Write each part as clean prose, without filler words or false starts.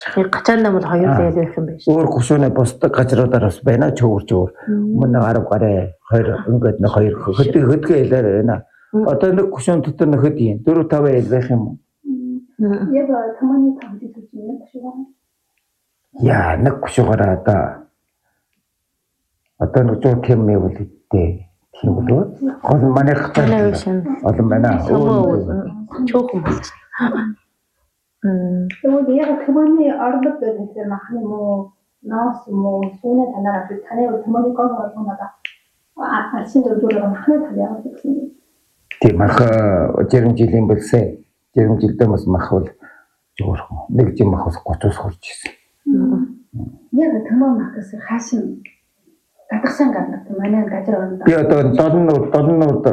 Гачаандаа бол хоёр л байх юм байна шүү. Өөр гушууны бусдаг газруудаар бас байна чөөрч өөр. Өмнө 10 гараа 2 ингээд нэг 2 хөдгөө хэлээр байна. Одоо нэг гушуун дотор нэг хэд юм 4 5 ил байх юм уу? Яг таманы тавд гэж юм гушуугаа. Яа нэг гушуугаараа одоо нэг жоо тийм юм бол идэ. Тийм болов. Гол манайх олон байна. Чөөхөн бол. Тэгвэл яг таманы орлог гэдэг нь махны муу наас муу сүүнэ танаа таны таманы гол болгонода арсын дөрвөөр махны тавьяа гэсэн. Тийм мах жирэмжилэн жилийн болсоо жирэмжилдээ бас мах бол жоорхон нэг жим мах 30-аас хурж ирсэн. Яг тамаа махаас хаашин гадагсан гаднах манай газар орно. Би одоо 7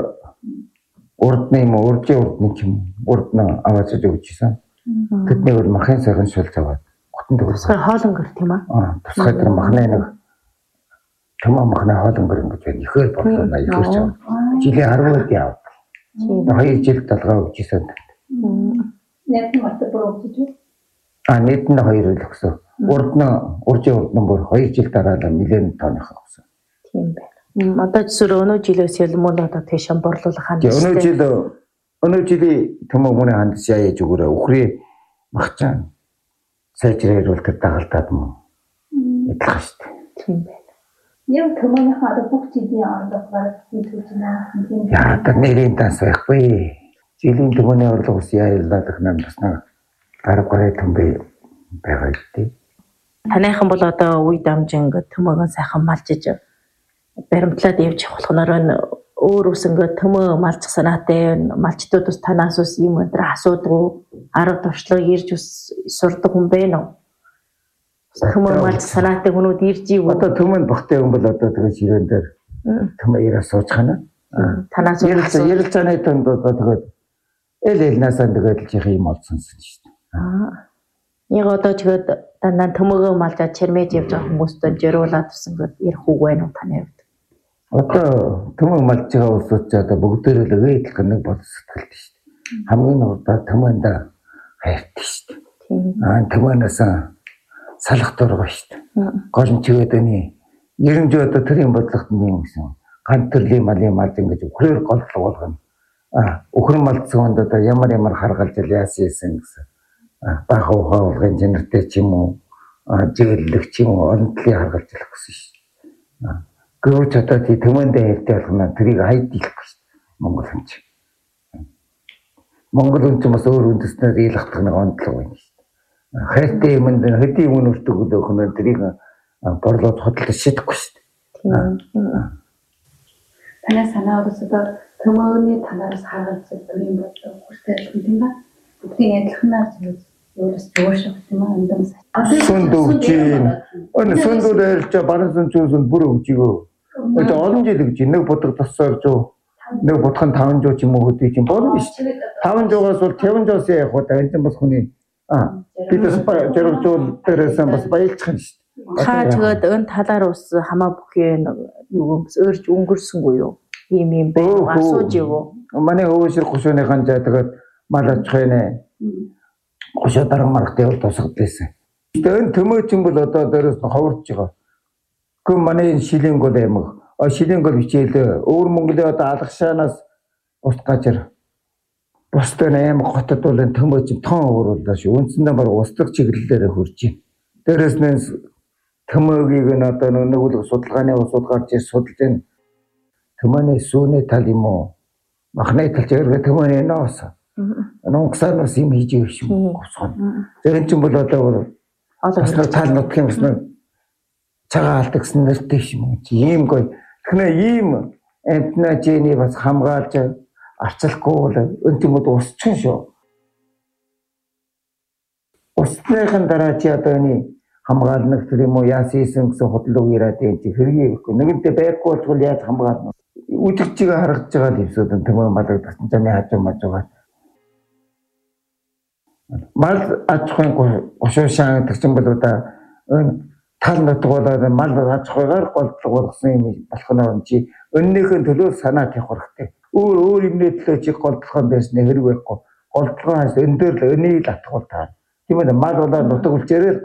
урдны юм урдны юм урдна аваад өгчихсэн. Тэдний бол махын сайхан шулж аваад готон дөрөв. Хоолонгор тийм аа. Тусгай дээр махны нэг тамаа махны хоолонгор ингэж байна. Ихээр бодлоо ихээр ч. Жилийн 10-д яав. 2 жил талгаа өгчихсэн. Нэг мат бүр өгч. Нийт нь 2 л өгсөн. Урдны бүр 2 жил дараалал нэлээд тооных өгсөн. Тийм байна. Одоо зөв өнөө жилээс ялмуу одоо тийш борлуулах хандсан. Өнөө жилийн төмөө мөний хандс яаж өгөөрэй. Өхрээ махчаан сайжрааруул тэр дагалдаад мөн ядлах шүү дээ. Тийм байна. Яг төмөөний хаад бүх жилийн орлого төлж байна. Яа та нэрийн данс байхгүй. Жилийн төмөөний орлого ус яалаад их нам бас нэг гараа төмбөө байгаа гэдэг. Танайхан бол одоо үе дамжин төмөөгөө сайхан малжиж баримтлаад явж болохноор өөр үсэнгөө төмөө малчих санаатай малчдуудаас танаас ус юм өндөр асуудгүй арга туршлага ирж ус сурдаг хүн байна уу? Төмөө малчих санаатай хүнүүд ирж ив. Одоо төмөнд багтай хүн бол одоо тэгээ ширээн дээр төмөө ирээ сууж хана. Танаас ярилцааны төнд одоо тэгээд элнасаа тэгээд л жих юм олсон шүү дээ. Яг одоо тэгээд дандаа төмөөгөө малжаад чирмэж явж байгаа хүмүүстээ жируулаад үсэнгөө ярих үг байна уу таны хувьд? Одоо төмөө малж байгаа улсууд ч одоо бүгдээрээ л өөдөлх нэг бод сэтгэлд шүү дээ. Хамгийн урдаа төмөөнд хайртай шүү дээ. Төмөөнөөс салах дургай шүү дээ. Гол нь чигээд өний ерөнхий одоо төрийн бодлогот нь юм гэсэн. Ганц төрлийн малын малж ингэж өхрөөр голдлого болгоно. Өхөр малцсан хонд одоо ямар харгалж яасан гэсэн. Бага ухаалгын жинэртэй ч юм уу, жигэллэг ч юм уу, онцлог харгалж явах гэсэн шүү дээ. Гүрч одоо тий төмөндөө хайртай болгоно тэрийг хайд дийлэх гэж Монгол хүн чинь. Монгол хүн чинь бас өөр үндэснээр ийлгах нэг онцлог байна шүү дээ. Хайртай юмд хэдийн юм өртөг өгөх нь тэрийг борлоод хөдөлж шидэхгүй шүү дээ. Танай санаараас одоо төмөөний танаас харгалж төрийн бодлого хүртэл юм ба. Бүгдийн адилханаар юурээс зөөршөх юм аа Сүнд өгчийн. Сүндүүд ярьж баран сүн зүүн бүр өгчийгөө. Одоо олон жил гэж нэг бодог тосоор зөө нэг бодхон 5 жоо ч юм уу хөдөө чинь болно шүү дээ. 5 жоогоос бол 50 жоос яг хоо энэ бас хүний бидээс зэрэгжүүл дээрээс бас баялцах юм шүү дээ. Хаа тэгээд өн талаар ус хамаа бүхий юу өөрч өнгөрсөнгүй юу? Ийм байх асууж юу? Манай өвөшөр гушууны ханжаа тэгээд мал аж ахуйн гушуу дарга маргатай бол тусгадсан. Энэ төмөө чинь бол одоо дээрээс ховорч байгаа. Гэхдээ манай шилийн гол аймаг шилийн гол хичээл өвөр Монголын одоо алгашаанаас ус гажир бусдын аймаг хотод бол төмөө чинь тоон өвөрлөө шүү. Үндсэндээ баг устгах чиглэлээр хурж байна. Дээрээс нь төмөөгийг нь одоо нэг үл судалгааны усуд гарч ир судалж байна. Төмөөний сүүний тал юм уу? Махны тал зэрэг төмөөний ноос. Нунгасанаас юм хийж ирэх шүү. Тэр чинь бол одоо бас нэг тал нутг юм байна. Цагаан алт гэсэн нэртэй юм. Ийм гоё. Тэгэхээр ийм энтнажэний бас хамгаалж арчлахгүй бол энэ юм усчин шүү. Усныхын дараа чи одоо энэ хамгаална гэх юм уу яасан гэсэн худлаг яриад энэ хэрэг нэгэнтээ байхгүй болвол яаж хамгаална? Үдгчийг харагдаж байгаа л юмсууд нь төмөө малагдсан замын хажуу мажуугаар. Мал аж ахуйн гушуушаан гэдэг чинь бол одоо тал нутг болоод мал аж ахуйгаар голдлого болгосон юм болох нь чи önнийхээ төлөө санаа тавих хэрэгтэй. Өөр юмний төлөө чи голдлого байсан хэрэг байхгүй. Голдлогоос өн дээр л өнийг л атгуул таа. Тийм ээ мал болоод нутаг үлчээрээ